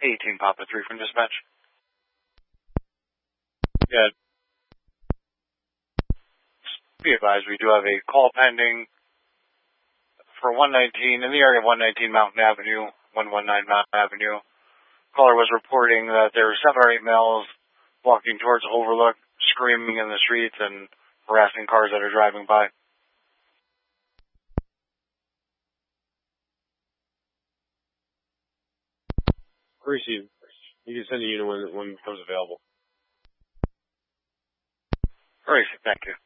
18 Papa 3 from dispatch. Yeah. Be advised, we do have a call pending for 119 in the area of 119 Mountain Avenue, 119 Mountain Avenue. Caller was reporting that there were 7 or 8 males walking towards Overlook, screaming in the streets and harassing cars that are driving by. Received. You can send a unit when it becomes available. All right, thank you.